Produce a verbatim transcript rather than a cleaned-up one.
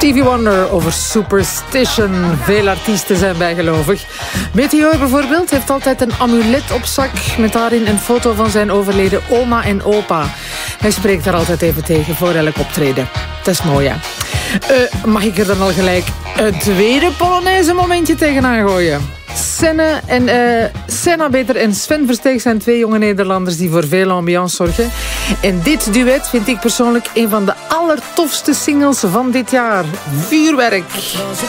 Stevie Wonder over Superstition. Veel artiesten zijn bijgelovig. Meteor bijvoorbeeld heeft altijd een amulet op zak met daarin een foto van zijn overleden oma en opa. Hij spreekt daar altijd even tegen voor elk optreden. Dat is mooi, hè? Uh, mag ik er dan al gelijk een tweede Polonaise momentje tegenaan gooien? Senne en, uh, Senna beter en Sven Versteeg zijn twee jonge Nederlanders die voor veel ambiance zorgen. En dit duet vind ik persoonlijk een van de allertofste singles van dit jaar. Vuurwerk.